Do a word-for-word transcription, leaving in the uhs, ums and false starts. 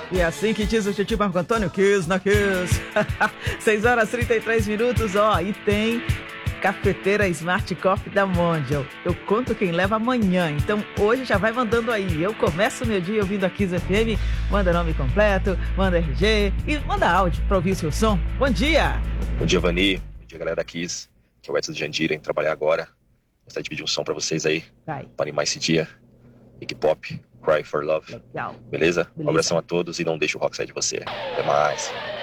E assim que diz o tio Marco Antônio, Kiss na Kiss. seis horas e trinta e três minutos, ó, e tem cafeteira Smart Coffee da Mondial. Eu conto quem leva amanhã, então hoje já vai mandando aí. Eu começo meu dia ouvindo a Kiss F M, manda nome completo, manda R G e manda áudio pra ouvir o seu som. Bom dia! Bom dia, Vani. Bom dia, galera da Kiss. Que é o Edson de Jandira, em trabalhar agora. Gostaria de pedir um som pra vocês aí, vai, pra animar esse dia. Iggy Pop, Cry for Love. legal. Beleza? Beleza. Um abração a todos e não deixe o rock sair de você. Até mais.